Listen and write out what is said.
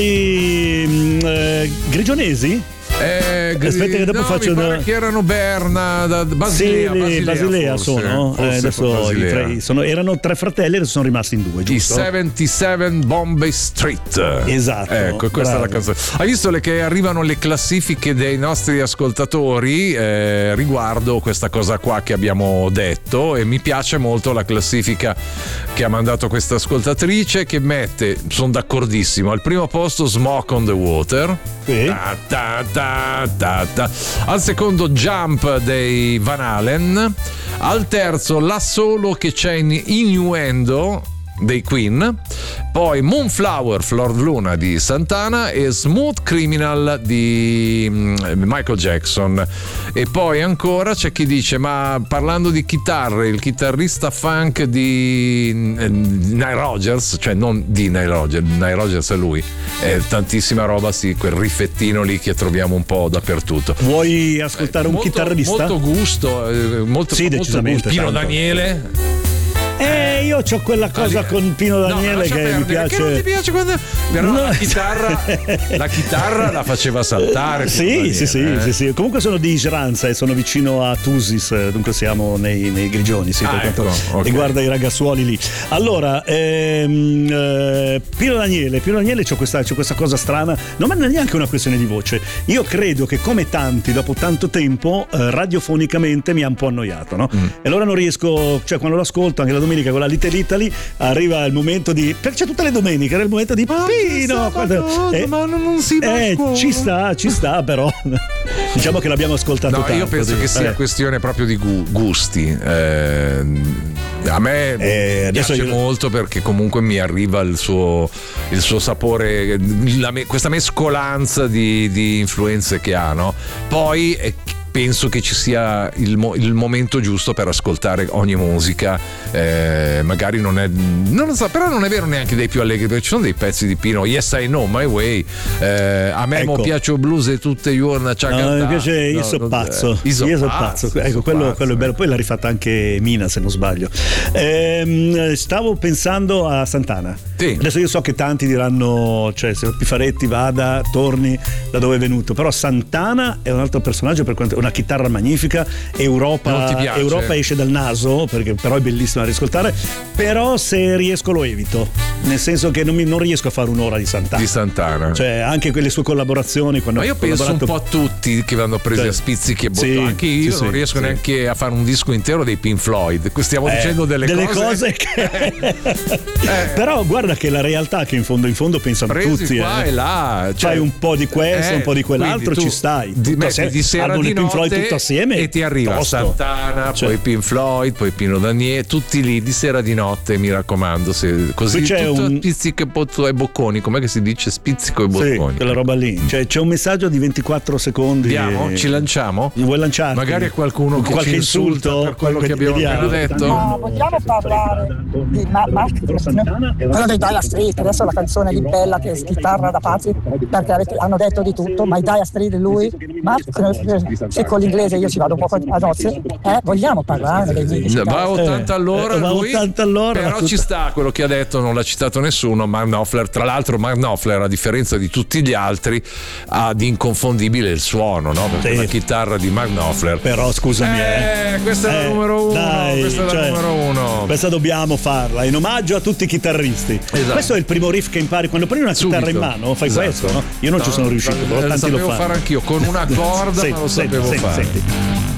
grigionesi? Aspetta che dopo faccio mi pare che erano Berna, Basilea sono. forse Adesso Basilea. erano 3 fratelli, adesso sono rimasti in 2, giusto? I 77 Bombay Street. Esatto. Ecco, questa è la canzone. Hai visto che arrivano le classifiche dei nostri ascoltatori riguardo questa cosa qua che abbiamo detto, e mi piace molto la classifica che ha mandato questa ascoltatrice, che mette, sono d'accordissimo, al primo posto Smoke on the Water. Sì. Al secondo Jump dei Van Halen, al terzo La Solo che c'è in Innuendo dei Queen, poi Moonflower, Flor Luna di Santana e Smooth Criminal di Michael Jackson. E poi ancora c'è chi dice, ma parlando di chitarre, il chitarrista funk di Nile Rodgers, cioè non di Nile Rodgers è lui, è tantissima roba, sì, quel riffettino lì che troviamo un po' dappertutto. Vuoi ascoltare un chitarrista? Molto gusto, molto, sì, molto decisamente gusto. Pino tanto. Daniele. Io ho quella cosa con Pino Daniele che mi piace. Che non ti piace quando. Però No. la chitarra la faceva saltare. Sì. Comunque sono di Isranza e sono vicino a Tusis, dunque siamo nei Grigioni, sì, per quanto riguarda i ragazzuoli lì. Allora, Pino Daniele c'ho questa cosa strana, non è neanche una questione di voce. Io credo che, come tanti, dopo tanto tempo, radiofonicamente mi ha un po' annoiato, no? E allora non riesco, cioè quando l'ascolto anche la domenica con la Little Italy, arriva il momento di, perché c'è tutte le domeniche, era il momento di Pino, ma non si va ci sta però diciamo che l'abbiamo ascoltato tanto. Io penso che sia questione proprio di gusti. A me piace molto, perché comunque mi arriva il suo sapore, questa mescolanza di influenze che ha, no? Poi penso che ci sia il momento giusto per ascoltare ogni musica, magari non lo so, però non è vero neanche dei più allegri, perché ci sono dei pezzi di Pino, Yes I Know My Way, a me mo piace blues e tutte giorni mi piace Io so pazzo. Ecco, quello è bello, poi l'ha rifatta anche Mina, se non sbaglio. Stavo pensando a Santana. Sì. Adesso io so che tanti diranno, cioè, se Pifaretti vada, torni da dove è venuto, però Santana è un altro personaggio, per quanto una chitarra magnifica, Europa esce dal naso, perché però è bellissima da riscoltare, però se riesco lo evito, nel senso che non riesco a fare un'ora di Santana. Cioè anche quelle sue collaborazioni, ma io penso un po' a tutti che vanno presi a spizzichi e bottoni, anche io non riesco neanche a fare un disco intero dei Pink Floyd, stiamo dicendo delle cose che però guarda che la realtà che in fondo pensano tutti qua e là, cioè, fai un po' di questo, un po' di quell'altro, ci stai di sera di Pink Floyd tutto assieme e ti arriva Santana, poi Pink Floyd, poi Pino Daniele, tutti lì di sera di notte, mi raccomando, così tutto spizzico e bocconi, com'è che si dice, spizzico e bocconi, quella roba lì, cioè c'è un messaggio di 24 secondi. Andiamo? Ci lanciamo? Vuoi lanciarti? Magari a qualcuno che qualche ci insulta per quello che abbiamo appena detto. No, vogliamo parlare di quello dei Dire Straits, adesso la canzone di Bella che è chitarra da pazzi, perché hanno detto di tutto, ma i Dire Straits lui, ma se con l'inglese io ci vado un po' a nozze, vogliamo parlare dei musici. Va a 80 all'ora, lui, 80 all'ora, però ci sta quello che ha detto, non l'ha citato nessuno. Mark Knopfler, tra l'altro, a differenza di tutti gli altri, ha di inconfondibile il suono, no? Perché la chitarra di Mark Knopfler. Però scusami, questa è la numero uno. Dai, questa è la numero uno. Questa dobbiamo farla in omaggio a tutti i chitarristi. Esatto. Questo è il primo riff che impari quando prendi una chitarra in mano, fai questo, no? Io non ci sono riuscito, però tanti lo fanno. Sapevo fare anch'io con una corda, ma lo sapevo fare. Senti.